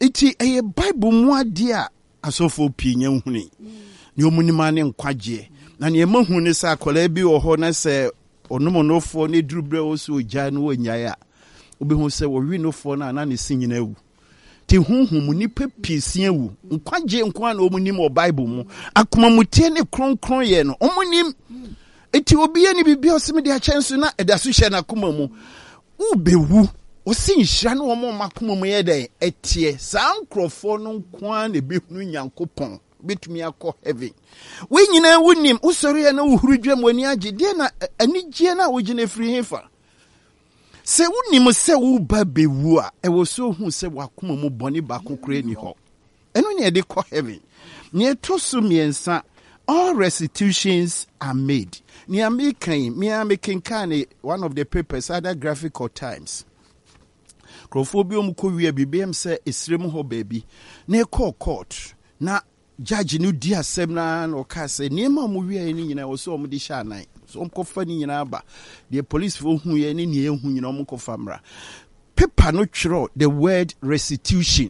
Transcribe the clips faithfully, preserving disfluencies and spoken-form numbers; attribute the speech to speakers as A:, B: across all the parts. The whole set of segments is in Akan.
A: iti eye Bible mu ade a asofo pii nya huni ne omunima ne nkwaje na ne mahu ne sa akola bi wo ho na se onomonofo ne durubre wo so ogya no wonyae a obehu se wo wi nofo na na ne sinyina wu ti hunhum nipa piesia wu nkwaje nkwa na omunim o Bible mu akoma mutie ne kronkron ye no omunim eti obi ye ne bibia oseme de achenso na edaso hye na akoma mu ubewu osinhira no omo makoma mu ye den etie saa nkrofo no nkwa na behunu Nyankopɔn betumi akɔ heaven we nyina wonim usori na uhuru dwam wani age de na anigye na wogine free hefa se wonim se wo ba bewu a e wo so hu se wakoma mu bone ba kokore ni ho eno ne de kɔ heaven ne to so miensa all restitutions are made ne american me american kan one of the papers either Graphic or Times krofobio mu ko wi abibem se esrem ho baabi na call court na judge no di asem na no ka se niema mu wi ani nyina wo so mo di sha nan so om kofa ni nyina ba the police fo hu ye ni ne hu nyina om kofa mra paper no twiro the word restitution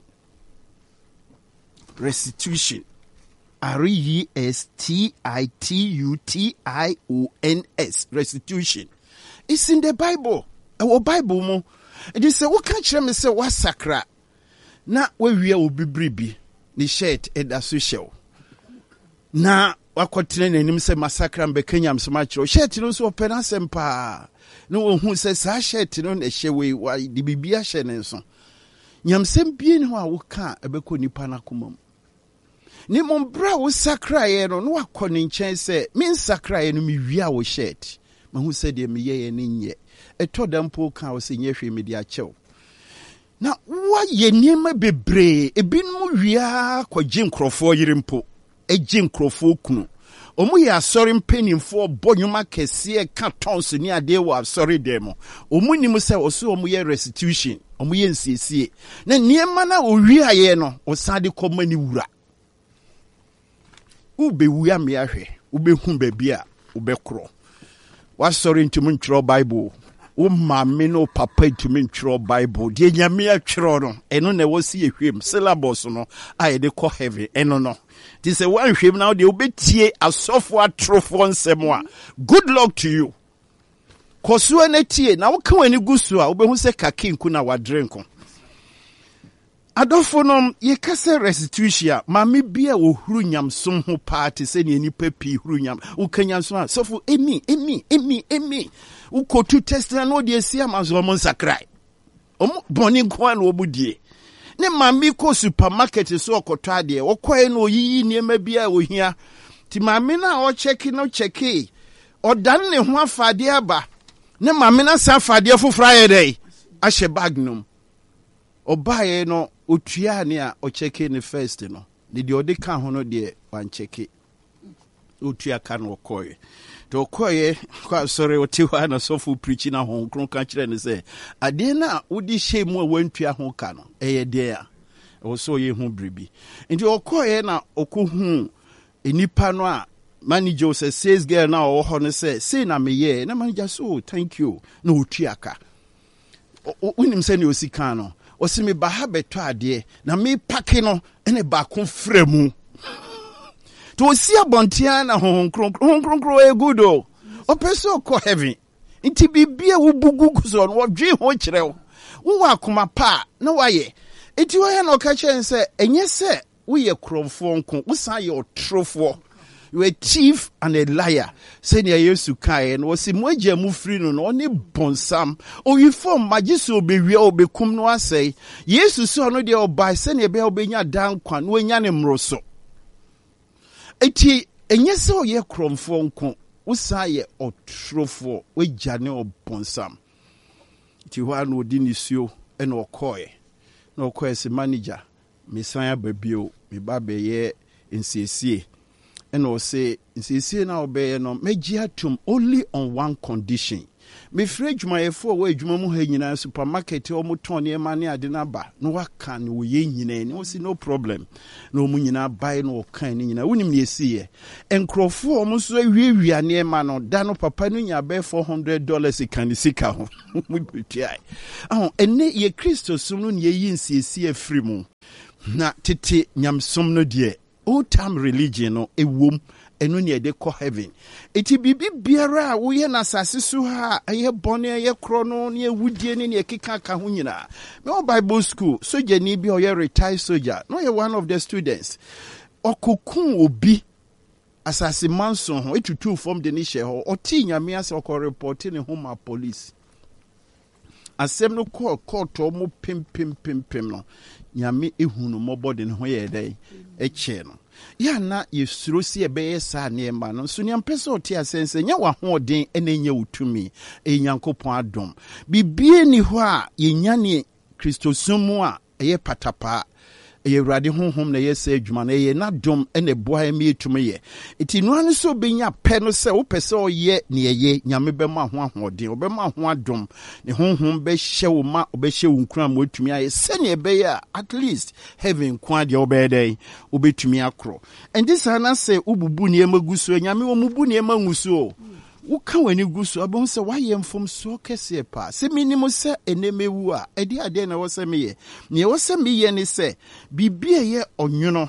A: restitution R E S T I T U T I O N S restitution it's in the Bible our Bible mo it is say what can kire me say what sakra na we wi obi bribi ni shirt edaso show na wakotene nanim se massacre mbekanya msoma kiro shirt no so opena sempa no ohun se sa shirt no na hyewe wa di bibia hye ne nso nyamsem bie ne ho a wo ka ebeko nipa na komam ni mombra wo sakra ye no no wakone nchen se min sakra ye no mi wia wo shirt mahu se de me ye ne nye etodampo ka wo se nye hwe me di achew na wa ye niema bebre ebinmu wia kwa jinkrofo yirimpo e jinkrofo kunu omu ya asori mpenimfo bonyuma kese ka tons ni ade wa asori demo omu ni mu se oso omu ye restitution omu ye nsiesie na niema na owia ye no osade komani wura ube wia me ahwe ube hu baby a ube kro wa sorry ntumi ntro Bible o mame no papa ntumi ntro Bible de nyame atwero no eno na wosi ehwem syllabus no a de ko heavy eno no ti se wan hwem na de obetie asofo atrofo nsem a good luck to you koso na tie na wo kan wani gusu a obehu se kakinku na wa drinko adofo no ye kase restitution mame bia wo huru nyamsom ho party se ne nipa pi huru nyam wo kanyamsom a sofo emi emi emi emi wo kotu test na no de sia mazo mo sakrai om boni kwa no obudie ne mame ko supermarket so okoto ade wo kwae no oyiyi niema bia wo hia ti mame na o check no check odan ne ho afade aba ne mame na sa afade foforo aye dai ahye bag num obaye no otua ne a o check ne first no ne de ode ka ho no de wan check otua ka no koye to koye kwa sorry otiwa na sofu preaching na ho kron ka kire ne se ade na odi shemu a wantua ho ka no eye de a o so ye hu bribi nti okoye na okohu enipa no a manager say sales girl na o ho ne say say na me ye na manager so thank you na otua ka unim se ne osika no o se me ba ha beto ade na me pake no ene ba ko fremu to see abontia na hon kron kron kron kron e good o opeso ko heaven nti bibia wo bugu so no dwe ho kire wo wo akoma pa na waye enti wo ya no ka chen se enye se wo ye kromfo nko wo san ye otrofo you a thief and a liar say near Yesu kai no si mo agya mu free no no ne bonsam o wi form magiso be wi o be kum no asay Yesu so no de obai say ne be obenya dan kwa no anya ne mroso eti enye se o ye kromfo nko usa ye otrofo we jane obonsam ti ho anu odi nisuo e na okoye na okoye se manager me san ababio me ba be ye nsiesie and will say, see now obey no mejiatum only on one condition. Me fridge my four way jumamu hanyina supermarket or mutoni money adinaba. No wakan we yin no see no problem. No munina buy no kind in unim ye see. And crofo almost we we are near man or dano papa nunya bear four hundred dollars a can sika. Oh, and ne ye Christo sunun ye yin see see a free moon. Na titi nyam somno die. Old time religion no a womb. Eno ne de ko heaven eti bibi biara wo ye na asase so ha ye bone ye kro no ne awudie ne ne keka ka ho nyina me o Bible school soldier ni bi o ye retired soldier no ye one of the students okokun obi asase manson ho etutu from the niche ho oti nyame ase okọ report ne home police asem no call court o mo pim pim pim pim no nyame ehunu mo body ne ho ye dai eche no ya na yesuro si ebe sa na ema no so nyam pese oti asense nya wa hoden ene nya utumi e nyankopon adom bibie ni ho a yenya ne kristosumu a eye patapa eye wrade honhom na yesa adwuma na eye na dom ene boa emi etumi ye eti no an so benya pe no se wo pese oye ne eye nyame be ma ho ahoden obe ma ho adom ne honhom be hye wo ma obe hye wo nkura ma otumi aye se ne ebe ya at least heaven kwa de obe dey obetumi akro and this ana say ububu ne emaguso nyame wo mubu ne emanguso wo ka wani guso abon se waye mfom so kese pa se minimo se enemewu a edi ade na wo se meye ne wo se meye ne se bibie ye onwono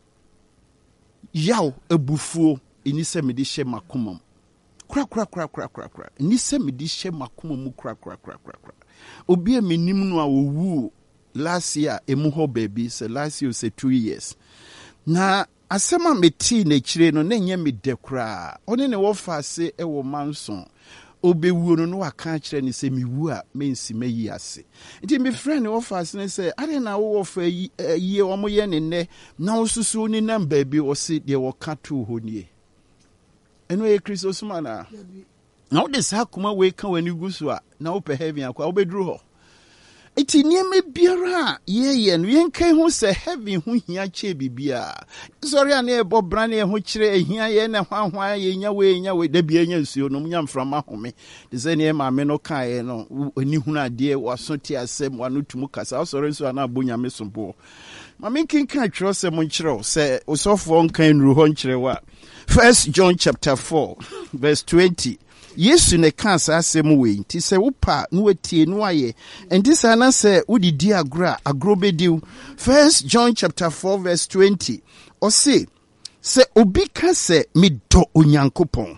A: yaw ebufuo eni se me de hye makomam kra kra kra kra kra kra eni se me de hye makomam kra kra kra kra kra obi a menim no a owu last year emu ho baby se last year se two years na asema meti na chire no na nya me dekra one ne wo fa se e wo manson obewu no no aka chire ne se miwu a mensi mayi ase nti me friend wo fa se ne se ade na wo fa yi o mo ye ne ne na wo susu ni number bi o se de wo ka to ho nie eno e Kristo suma na na wo de sa kuma we ka wani gusu a na wo pe heaven akwa wo bedru ho eti nieme biara ye ye no yen kan ho se heaven ho hia che bibia sorry an e bo brane ho kire ehia ye na hwanhwan ye nya we nya we da bia nya nsuo no nya mframa home de se ne ma me no kan ye no ani hunu ade waso ti asem wano tumu kasa sorry nso ana abonya me sombo ma me kin kan twro se mo nkire se osofo nkan nru ho nkire wa First John chapter four verse twenty Yesu ne kansa asem we nti se wopa no atie no aye and this ana se udidi agra agrobediw First John chapter four verse twenty o se se obi ka se medɔ onyankopɔn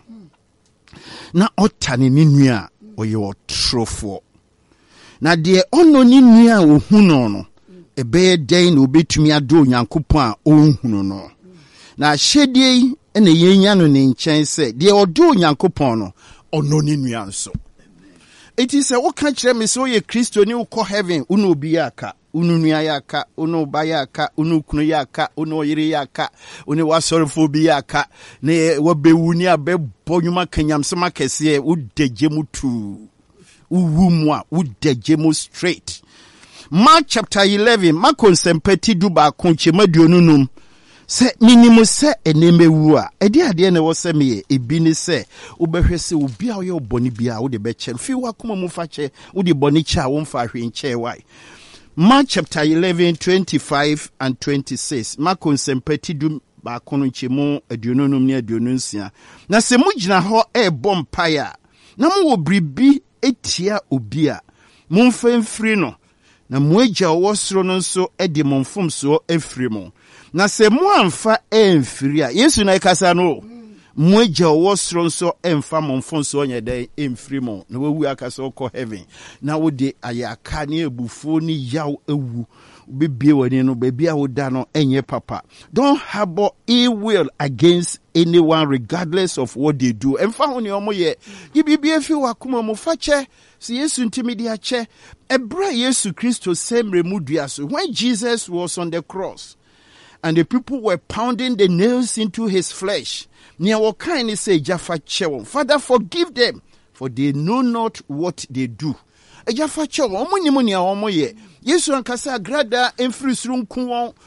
A: na ɔtane ne nua ɔyɛ ɔtrofo na de ɔno ne nua ohu no no ebe den na obetumi adɔ onyankopɔn a ɔhunu no na hyedie ene yenya no ne nkyɛn se de ɔdɔ onyankopɔn no ono ni nuanso eti se wo ka kire me se oye Kristo ni ukọ heaven unu obi yaka unu nua yaka unu ba yaka unu kunu yaka unu oyire yaka unu wasorofo bi yaka ne wabewu ni abebɔ nyuma kanyamsema kese wo degye mutu uwu mu a wo degye mu straight Mark chapter eleven makonsempeti duba konche maduonunum se minimo se enemewu a edi ade ne wo se me ebi ni se ubehwe se obi a wo ye oboni bia wo de be che fi wa kuma mu fa che wo de boni cha wo mfa hwe nche wai Mark chapter eleven twenty-five and twenty-six makonsempeti dum ba kono nchemu aduonunum ne aduonunsia na se mu gina ho e bompaya na mu wo bribi etia obi a mu mfemfiri no na mu agya wo soro no nso e de momfom so afiri mu na se mu amfa emfiri a Yesu na ikasa no mu agya wo soro nso emfa momfom so onye dai emfiri mu na wawu akasa okọ heaven na wo de ayaka ne ebufuo ni yaw ewu bibie wani no baby a wo da no enye papa don't harbor ill will against anyone regardless of what they do emfa ho ne omo ye yibibie fi wakoma mu fache si Yesu ntimidi ache ebra Yesu Kristo semre mudua so when Jesus was on the cross and the people were pounding the nails into his flesh near what kind of say Jaffa chewo Father forgive them for they know not what they do Jaffa chewo omo ni mo ni omo ye Yesu ankasa grada emfiri suru nku won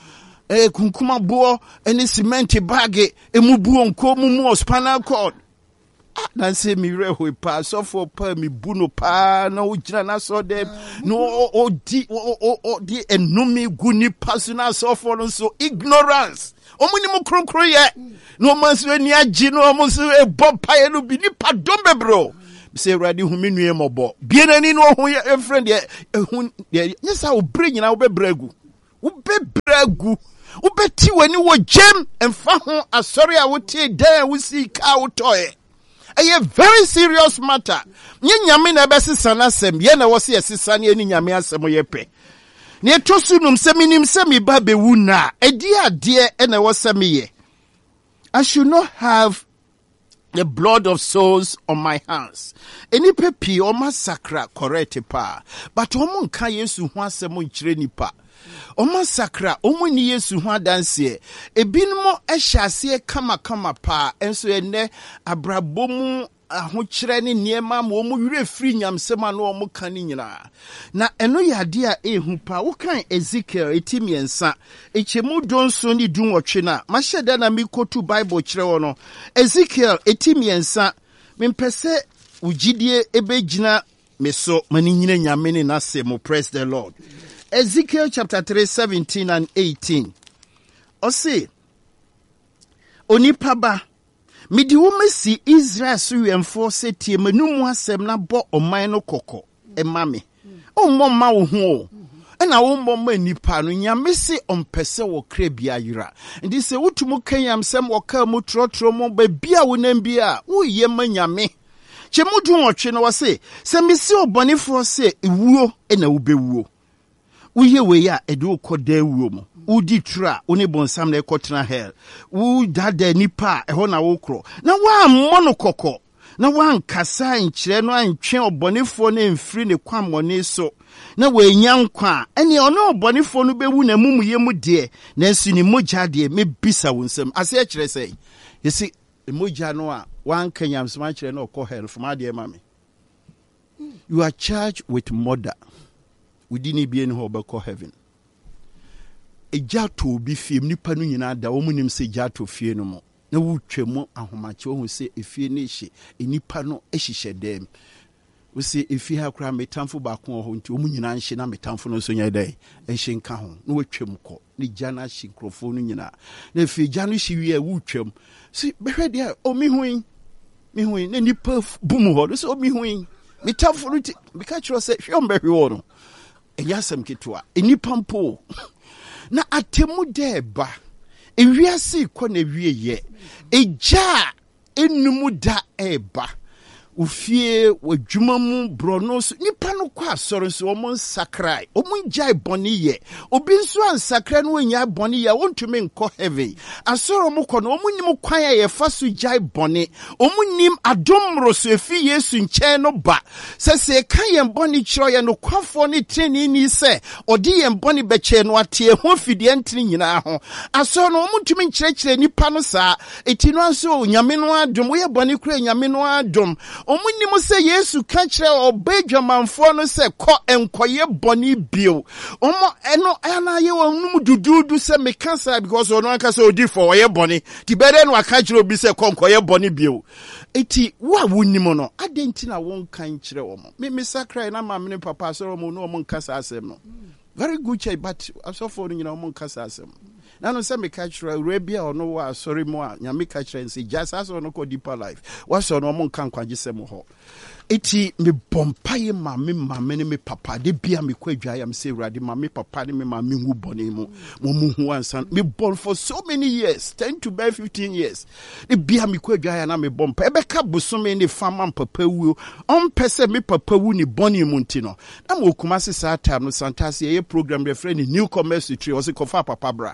A: eh kunkuma bo any cement bag emu buo nko mu mu spinal cord. Na say mi reho pa so for pa mi buno pa na ujina na so dem no o di o o di enumi guni personal so for so ignorance omuni mu kronkro ye no manso ani agi no omuso e bob pa ye no bi ni pa dombe bro say ready hu me nue mobo bie nani no ho ye friend ye hu ye nyesa wo bre nyina wo be bragu wo be bragu wo beti wani wo gem emfa ho asori a wo tie dan wo si ka wo toye. A very serious matter. Nye nyame na besisa na sem ye na wose yesisa ne ani nyame asem ye pe. Ne tosunum se minim se mi ba bewu na edi ade e na wose me ye. I should not have the blood of souls on my hands. Eni pepi o massacre correct pa. But omo nka Yesu ho asem nkyire nipa. O massacre omo ni Yesu ho adanse ebinmo ehyase kama kama pa enso ene abrabomu ahokyere ne niema ma omo wire free nyamsema na omo kan nyina na eno yade a ehu pa wo kan Ezekiel etimiensa echemu donso ni dunwotwe na mahyeda na mikotu Bible kyerɛ wo no Ezekiel etimiensa mempese ugidie ebegina meso mani nyina nyame ne nasemo. Praise the Lord. Ezekiel chapter three, seventeen and eighteen. Ose, onipa ba, midi wumesi Israel suye mfose tie menumu asem na bo oman no koko, emame. O moma uhuo. Ena o moma nipa no nyame se ompese wo kre bia yira. Ndi se utumu kenyam sem wo ka mu trotro mo ba bia wo nam bia, wo ye ma nyame. Che mudu wotwe no wose, se misi obonefo se ewuo ena wo bewuo. Uye we ya edu koda wuo mu udi tra oni bonsam na ekotena hell u dada nipa eho na wo kro na wa mmono kokko na wa nkasa nkyere no antwe obonefo na mfiri ne kwamone so na we nya nkwa ene ono obonefo no bewu na mumuye mu de na nsu ni mogya de me bisa wonsam ase e kire sei yesi mogya no a wan kanyamsoma kire na okọ hell from ade mame. You are charged with murder. We didn't be in Hobako heaven. A jato be film nipa no nyina da wo munim se jato fie no mo. Na wo twemo ahomache wo se efie ne hye enipa no ehihye dem. We se efie ha kra metamfo ba ko ho nti wo nyina nhye na metamfo no so nya dai ehye nka ho. Na wo twem ko. Ni jana hye nkrofo no nyina. Na efie jana hye wie wo twem. Si behwe dia o mi huin. Mi huin na nipa bum ho. So o mi huin. Metamfo no ti bika chiro se hwe ombehwe wo no. Yasem kitwa enipa mpo na atemu deba ewiase ko na wieye eja enumu da eba ufie wadwuma mu bronos nipa no kwa asoro so omo nsakrai omo njai boni ye obi nso ansakrai no nya boni ye wontumi nkɔ heaven asoro mo kɔ no omo nim kwan ye fa so jai boni omo nim adomro so efi Yesu nkyɛn no ba sɛ sɛ kan ye boni kyerɛ ye no kwafo ne treni ni sɛ odi ye boni bɛkyɛ no ate ho fidie ntini nyina ho asoro no omo ntumi nkyerɛkyerɛ nipa no saa eti no nso nyame no adom wo ye boni kura nyame no adom omuni mo se Yesu ka kire obedwamanfo no se ko enkoye boni bio omo eno ana ye wonum dududu se me cancer because ono aka se odi for ye boni ti bere no aka kire obi se ko enkoye boni bio eti wa wonnim no adenti na won kan kire omo me me sakra na ma me papa so omo no omo nkasa asem no very good chai but so for no nyina omo nkasa asem na no se me ka kire Arabia ono wa sorry mo a nya me ka kire nse just as ono ko deeper life wa so no omo nkan kwagye sem ho eti me bompaye ma me ma me ne me papa de bia me kwadwa ya me se urade ma me papa ne me ma me hu bone mu mo mu hu ansan me born for so many years ten to by fifteen years de bia me kwadwa ya na me bompa e be ka bosome ne fama papa wu on pese me papa wu ni bone mu ntino na mo kuma se sa time no santase ye program de friend new commerce tree o se kofa papa bra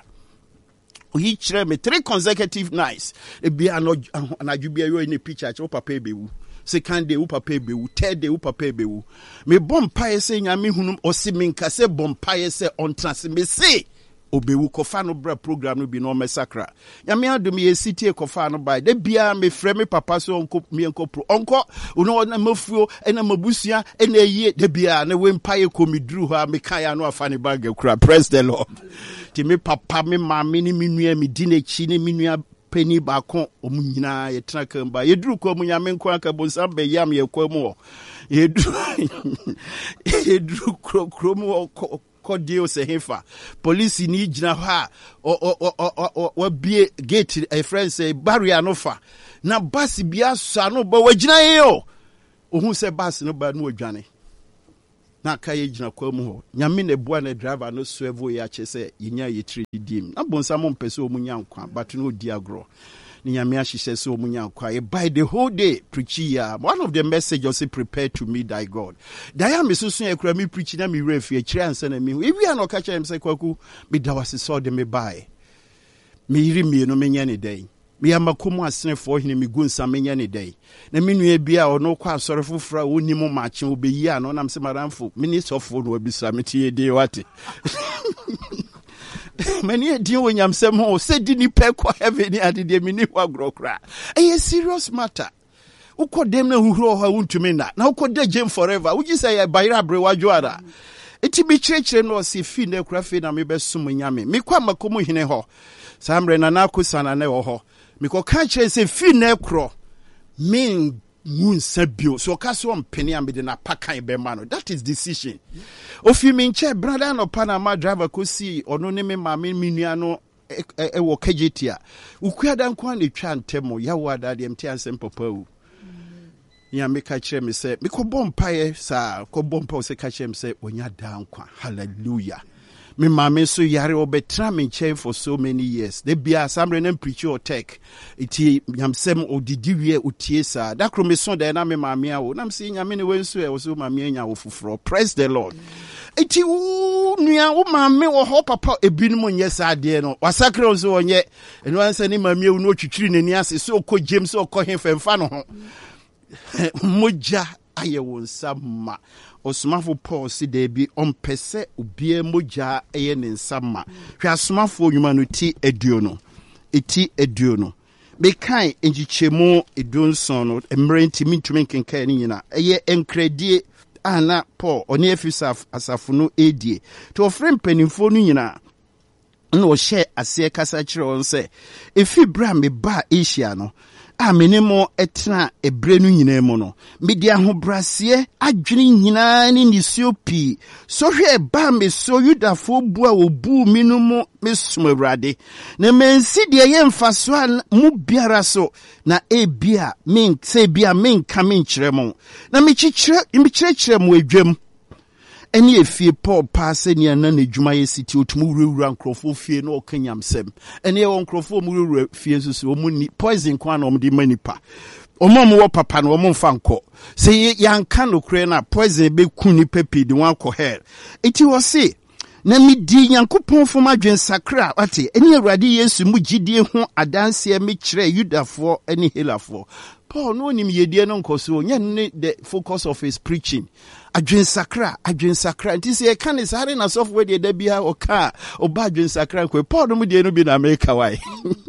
A: he kire me three consecutive nights e bia no anadwubia yo in picture che papa e bewu second day u papa bewu third day u papa bewu me bompaye se nyame hunum osiminka se bompaye se on trans me se obewu kofa no bra program no bi no mesakra nyame adom ye city kofa no by de bia me frɛ me papa so onko me onko pro onko uno na mafuo ena mabusua ena yie de bia na we mpaye komidru ha me kan ya no afa ne bag kura. Praise the Lord. ti me papa me maame ni me nua me di n'ekyi ni me nua pani baako omu nyina ye tena kamba ye duru ko mu nyame nko aka bonsa be yam ye kwa mu ye duru ye duru kro kro mu kodio se hefa police ni gina ha o o o o bie gate a friend say barrier no fa na bus bia so no ba wagina ye o ohun se bus no ba no adwane na ka ye gina kwa mu ho nyame na bua na driver no swerve ya che se yinya ye three dim na bonsa mo mpese o mu nyankwa but no di agro ni nyame ahihye se o mu nyankwa e by the whole day preach ya one of the message also prepare to meet thy God da ya mesusu ya kura me preach na me refi e kire ansa na me hu ewi an o ka kire me se kwaku me da wase so de me bae me yiri me no me nya ne dai me ya makomu asenefo hene me gunsa me nya ne dai na me nua bia o no kwa asore fofora oni mo maache obeyi an nam se maramfo minister of no abisa me tie de wate many a deal when I'm some more said didn't pay quite have any added the mini wagro. A serious matter. Who could them know who I want to mean that? Now could they jam forever? Would you say a bayrabre wajuada? It be church and was if fin de craffin and me best summon yammy. Me quama como hineho. Sam Renanakusan and neho. Me co catch and say fin necro. Mean moon sabio. So castle penny and be in a pakai bemano. That is decision. Of you mean chair brother no Panama driver could see or no name mammy miniano e wo kajitia. Ukwadan kwani chan temo yawada the mtian sempo po. Ya me catch me say me ko bompaye sa ko bompa se catch me say onya dan kwa. Hallelujah. Me mama so yare obetra me chair for so many years. They be a some random preacher or tech. Iti yam sem odidiwie utie sa. Da kro me so da na me mama a wo. Nam se nyame ne wenso e wo so mama anya wo fufuro. Praise the Lord. Iti u nua wo mama wo ho papa ebinum nye sa de no. Wasakre so onye. Eno ansa ni mama ewu no twitwiri nani ase so ko James so ko hemfemfa no ho. Moja aye wo nsama. Osmafo Paul si debi ompese ubie moja eye ne nsama hwe asmafo nyuma no ti eduo no eti eduo no be kan enjichemu edunson no emre ntimi ntumi kenkan ni nyina eye enkredie ana Paul oni afisaf asafo no edie to ofrem panimfo no nyina na o share ase kasa kire on se efi bra me ba Asia no a menemo etna ebrenu nyina mu no medi ahobrase adwene nyina ni nisiopi so hwe ba me so yudafo bu a obu minumu mesum awrade na mensi de ye mfaso mu biara so na ebia men se bia men ka men kire mo na me kikire me kire kire mo adwam eni efie Paul pass eni ana na dwuma ye city otumu wurawura nkrofo fie na okanyam sem eni e won nkrofo mu wurawura fie nsusu omu ni poison kwa na omde manipa omom wo papa na omom fa nko se yanka no kure na poison be ku ni pepi de wan ko hair eti wo se na mi di Yankopon fo madwen sakra ate eni awurade Yesu mu gidie ho adanse me kire Yudafo eni Helafo Paul no nim yedie no nkoso nya ne the focus of his preaching adwen sakra adwen sakra nti se e kan sare na software de da bia o ka o ba adwen sakra ko Paul no mu de no bi na America wai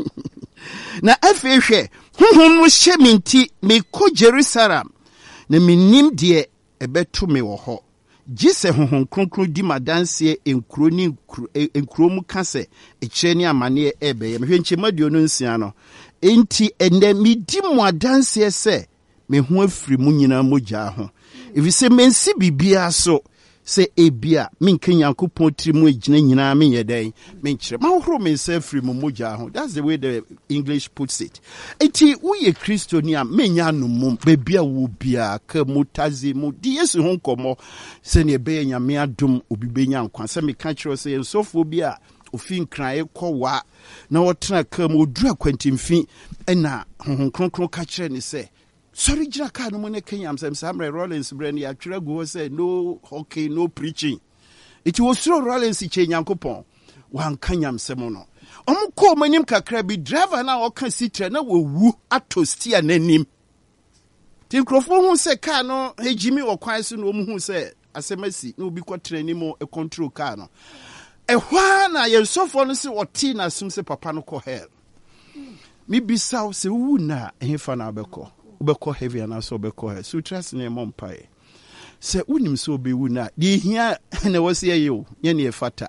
A: na afi hwe honhom no hye minti me ko Jerusalem na minim de ebeto me wo ho gise honhom kronkron di madanse enkuro ni enkuro mu kase e kire ni amane ebe ye me hwe nche maduo no nsia no enti ende mi di mu adanse se me ho afiri mu nyina mogya ho if se mensi bibia so se ebia min Yankopon trimu egina nyina men yedai men kire ma horo men se afiri mu mogya ho. That's the way the English puts it. Enti uye Kristo ni a menya no mum bebia wo bia ka mutazi mu di Yesu ho nkomo se ne be nyame adom obi benya nkwa se me ka kire se ensofo bia ofin kran ekwa na wotena ka mu odura kwantimfi na honhom kronkron ka kire ni se sorry jira ka no ne Kenyam Sam Samuel Rollins brand ya twere go say no okay no preaching it was so Rollins che Nyankopon wan Kenyam Sam no om ko manim kakra bi driver na o kan sitre na wowu atostia nanim tin krofo hu se ka no hejimi wo kwan so no hu se asemasi na obi kwatre ni mo e control ka no e hwa na ye sofo no se woti na sum se papa no ko hell mi bisaw se wu na ehfa na abeko ubeko heavy and also ubeko he so trust ne mompae se unim so be wu na de hia na wose ye yo ye ne fata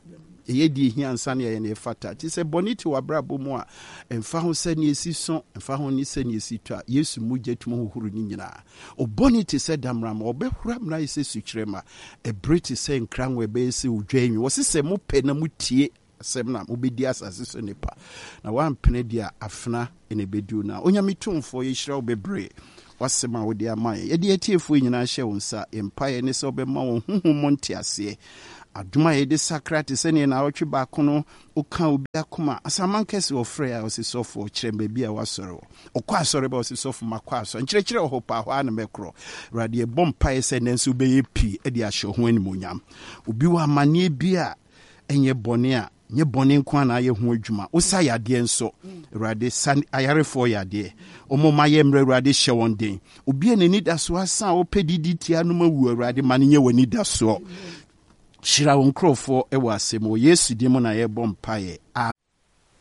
A: Ye di hi ansa na ye ne fata. Ti se boniti wa brabo mu a emfa ho se ne esi so, emfa ho ni se ne esi to a Yesu mu gyetum ho huru ni nyina. O boniti se damram obehura mra ise sukrema. E briti se nkranwe be ese udwanwi. Wo se se mu pe na mu tie asem na mobedi asase so nipa na wampene dia afna ene bedu na onyamitumfo ye hira obebre wasema wo dia man ye de atiefo nyina hye wonsa empire ne se obema wo huhum ntiase aduma ye de sakrate se ne na wotwe ba kono oka obi akoma asamankese ofre a osisofo kirembe bia wasoro okwa asore ba osisofo makwa aso nkirekire ho pa ho ana mekro rade bompa se nenso be pi e de ahye ho animonyam obi wa mane bia enye bone a nye bone nko na ye ho adwuma usa yade nso Awurade san ayarefo yade omoma ye mra Awurade hye won den obi ene ni da so asan opedidi tia no mawu Awurade mane nye wani da so shira won krofo e wa asem o Yesu di mo na ye bompa ye